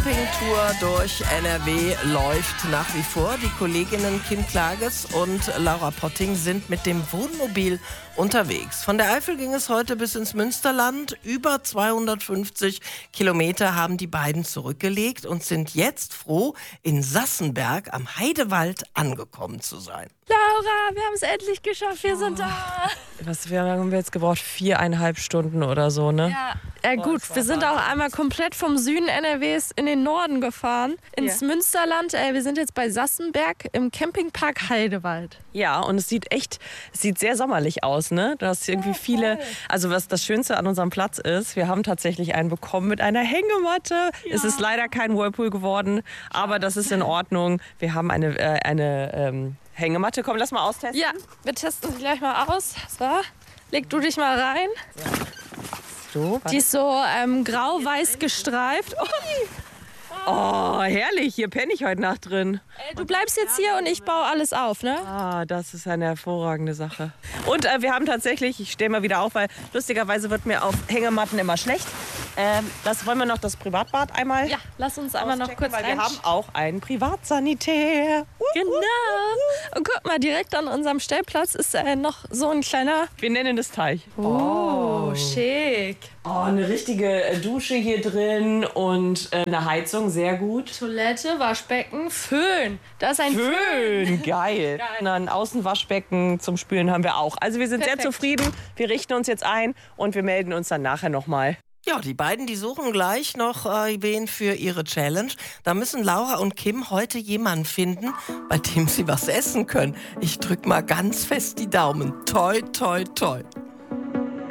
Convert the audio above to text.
Campingtour durch NRW läuft nach wie vor. Die Kolleginnen Kim Klages und Laura Potting sind mit dem Wohnmobil unterwegs. Von der Eifel ging es heute bis ins Münsterland. Über 250 Kilometer haben die beiden zurückgelegt und sind jetzt froh, in Sassenberg am Heidewald angekommen zu sein. Laura, wir haben es endlich geschafft, wir sind da. Wir haben jetzt gebraucht 4,5 Stunden oder so, ne? Ja, gut, wir sind auch einmal komplett vom Süden NRWs in den Norden gefahren, ins Münsterland. Wir sind jetzt bei Sassenberg im Campingpark Heidewald. Ja, und es sieht sehr sommerlich aus, ne? Du hast irgendwie viele, also was das Schönste an unserem Platz ist, wir haben tatsächlich einen bekommen mit einer Hängematte. Ja. Es ist leider kein Whirlpool geworden, aber das ist in Ordnung. Wir haben eine Hängematte. Komm, lass mal austesten. Ja, wir testen sie gleich mal aus. So, leg du dich mal rein. Ja. So, die ist so grau-weiß gestreift. Oh, herrlich. Hier penne ich heute Nacht drin. Du bleibst jetzt hier und ich baue alles auf, ne? Ah, das ist eine hervorragende Sache. Und wir haben tatsächlich, ich stehe mal wieder auf, weil lustigerweise wird mir auf Hängematten immer schlecht. Wollen wir noch das Privatbad einmal? Ja, lass uns einmal noch kurz rein. Wir haben auch einen Privatsanitär. Genau. Und guck mal, direkt an unserem Stellplatz ist noch so ein kleiner... Wir nennen es Teich. Oh, schick. Oh, eine richtige Dusche hier drin und eine Heizung, sehr gut. Toilette, Waschbecken, Föhn. Da ist ein Föhn. Geil. Ein Außenwaschbecken zum Spülen haben wir auch. Also wir sind sehr zufrieden. Wir richten uns jetzt ein und wir melden uns dann nachher nochmal. Ja, die beiden, die suchen gleich noch wen für ihre Challenge. Da müssen Laura und Kim heute jemanden finden, bei dem sie was essen können. Ich drück mal ganz fest die Daumen. Toi, toi, toi.